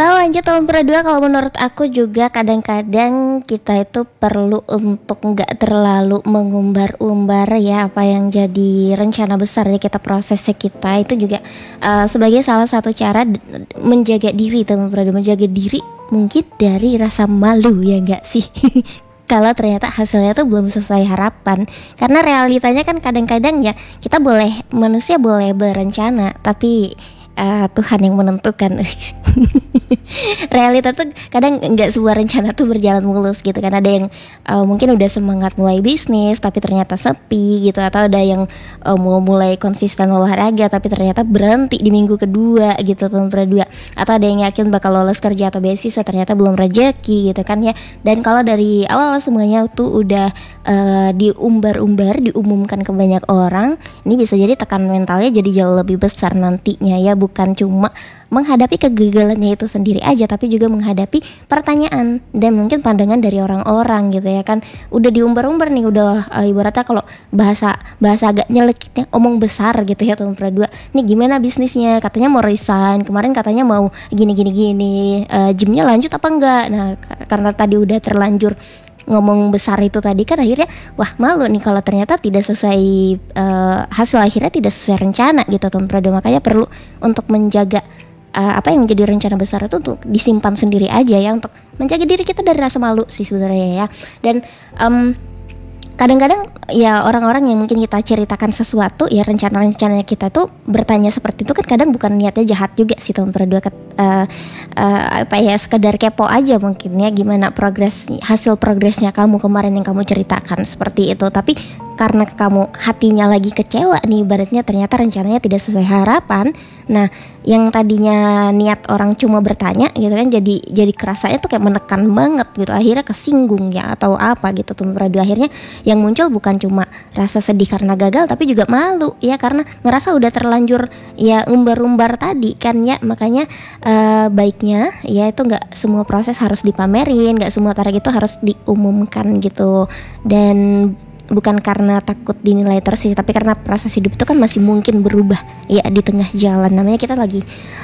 lanjut tahun kedua, kalau menurut aku juga kadang-kadang kita itu perlu untuk nggak terlalu mengumbar-umbar ya apa yang jadi rencana besar ya kita prosesnya kita itu juga sebagai salah satu cara menjaga diri tahun kedua, menjaga diri mungkin dari rasa malu ya nggak sih. Kalau ternyata hasilnya tuh belum sesuai harapan. Karena realitanya kan kadang-kadang ya manusia boleh berencana, tapi Tuhan yang menentukan. Realita tuh kadang nggak sebuah rencana tuh berjalan mulus gitu kan. Ada yang mungkin udah semangat mulai bisnis tapi ternyata sepi gitu, atau ada yang mau mulai konsisten olahraga tapi ternyata berhenti di minggu kedua gitu tahun kedua, atau ada yang yakin bakal lolos kerja atau beasiswa ternyata belum rezeki gitu kan ya. Dan kalau dari awal semuanya tuh udah diumbar-umbar, diumumkan ke banyak orang, ini bisa jadi tekanan mentalnya jadi jauh lebih besar nantinya ya, bukan cuma menghadapi kegagalannya itu sendiri aja, tapi juga menghadapi pertanyaan dan mungkin pandangan dari orang-orang gitu ya kan. Udah diumbar-umbar nih, udah ibaratnya kalau bahasa agak nyelekitnya omong besar gitu ya tahun kedua. Nih gimana bisnisnya? Katanya mau resign, kemarin katanya mau gini, gymnya lanjut apa enggak? Nah karena tadi udah terlanjur ngomong besar itu tadi kan, akhirnya wah malu nih kalau ternyata tidak sesuai hasil akhirnya tidak sesuai rencana gitu tahun kedua. Makanya perlu untuk menjaga apa yang menjadi rencana besar itu untuk disimpan sendiri aja ya, untuk menjaga diri kita dari rasa malu sih sebenarnya ya. Dan kadang-kadang ya orang-orang yang mungkin kita ceritakan sesuatu ya, rencana-rencananya kita tuh bertanya seperti itu kan kadang bukan niatnya jahat juga sih tahun kedua, apa ya, sekedar kepo aja mungkin ya, gimana hasil progresnya kamu kemarin yang kamu ceritakan seperti itu. Tapi karena kamu hatinya lagi kecewa nih, ibaratnya ternyata rencananya tidak sesuai harapan. Nah, yang tadinya niat orang cuma bertanya gitu kan, jadi kerasanya tuh kayak menekan banget gitu. Akhirnya kesinggung ya atau apa gitu tuh. Akhirnya yang muncul bukan cuma rasa sedih karena gagal, tapi juga malu ya, karena ngerasa udah terlanjur ya umbar-umbar tadi kan ya. Makanya baiknya ya itu nggak semua proses harus dipamerin, nggak semua target itu harus diumumkan gitu. Dan bukan karena takut dinilai tersisih, tapi karena proses hidup itu kan masih mungkin berubah ya di tengah jalan. Namanya kita lagi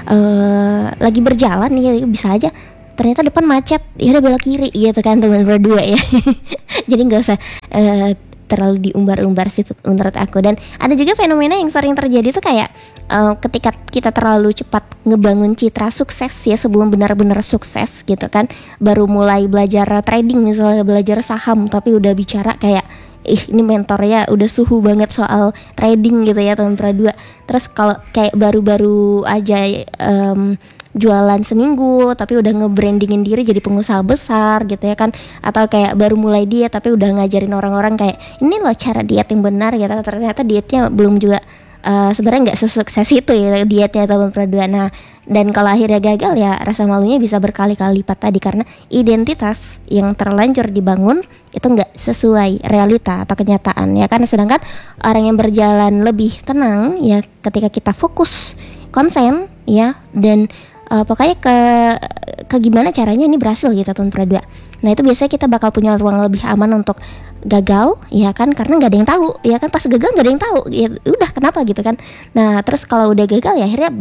berjalan ya, bisa aja ternyata depan macet, ya udah belok kiri gitu kan teman berdua ya. Jadi nggak usah terlalu diumbar-umbar sih menurut aku. Dan ada juga fenomena yang sering terjadi tuh kayak ketika kita terlalu cepat ngebangun citra sukses ya sebelum benar-benar sukses gitu kan. Baru mulai belajar trading misalnya, belajar saham, tapi udah bicara kayak ini mentornya udah suhu banget soal trading gitu ya tahun kedua. Terus kalau kayak baru-baru aja jualan seminggu tapi udah nge-brandingin diri jadi pengusaha besar gitu ya kan, atau kayak baru mulai diet tapi udah ngajarin orang-orang kayak ini loh cara diet yang benar gitu. Ternyata dietnya belum juga sebenarnya nggak sesukses itu ya dietnya tahun kedua. Nah, dan kalau akhirnya gagal ya rasa malunya bisa berkali-kali lipat tadi, karena identitas yang terlanjur dibangun itu nggak sesuai realita atau kenyataan ya kan. Sedangkan orang yang berjalan lebih tenang ya ketika kita fokus, konsen ya, dan pokoknya ke gimana caranya ini berhasil gitu tahun kedua. Nah itu biasanya kita bakal punya ruang lebih aman untuk gagal ya kan, karena nggak ada yang tahu ya kan. Pas gagal nggak ada yang tahu ya udah kenapa gitu kan. Nah terus kalau udah gagal ya akhirnya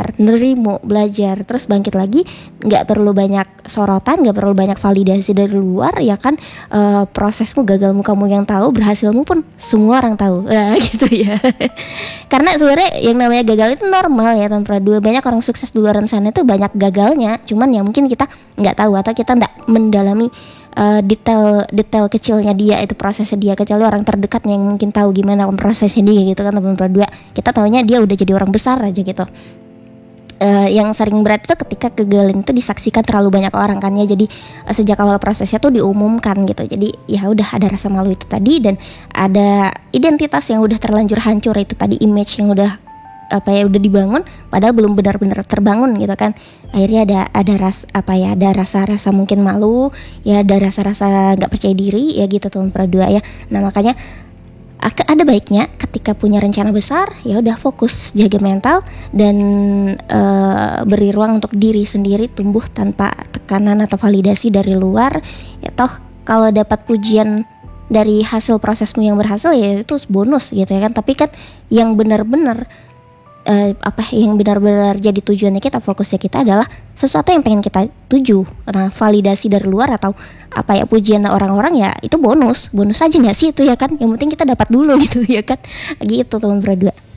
belajar terus bangkit lagi, nggak perlu banyak sorotan, nggak perlu banyak validasi dari luar ya kan. Prosesmu, gagalmu kamu yang tahu, berhasilmu pun semua orang tahu gitu ya. Karena sebenarnya yang namanya gagal itu normal ya tahun kedua. Banyak orang sukses di luar sana itu banyak gagalnya, cuman ya mungkin kita nggak tahu atau kita nggak mendalami detail kecilnya dia, itu prosesnya dia, kecuali orang terdekatnya yang mungkin tahu gimana prosesnya dia gitu kan teman kedua. Kita taunya dia udah jadi orang besar aja gitu. Yang sering berat itu ketika kegagalan itu disaksikan terlalu banyak orang kan ya. Jadi sejak awal prosesnya tuh diumumkan gitu. Jadi ya udah ada rasa malu itu tadi, dan ada identitas yang udah terlanjur hancur itu tadi, image yang udah udah dibangun padahal belum benar-benar terbangun gitu kan. Akhirnya ada rasa mungkin malu ya, ada rasa nggak percaya diri ya gitu tahun kedua ya. Nah makanya ada baiknya ketika punya rencana besar ya udah fokus, jaga mental, dan beri ruang untuk diri sendiri tumbuh tanpa tekanan atau validasi dari luar ya. Toh kalau dapat pujian dari hasil prosesmu yang berhasil ya itu bonus gitu ya kan. Tapi kan yang benar-benar apa yang benar-benar jadi tujuannya kita, fokusnya kita adalah sesuatu yang pengen kita tuju. Nah, validasi dari luar atau apa ya, pujian orang-orang ya itu bonus aja nggak sih itu ya kan, yang penting kita dapat dulu gitu ya kan, gitu teman berdua.